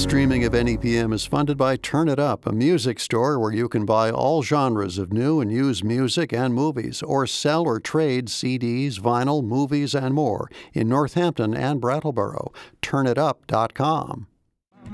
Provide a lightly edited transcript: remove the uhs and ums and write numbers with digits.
streaming of NEPM is funded by Turn It Up, a music store where you can buy all genres of new and used music and movies, or sell or trade CDs, vinyl, movies, and more in Northampton and Brattleboro. TurnItUp.com.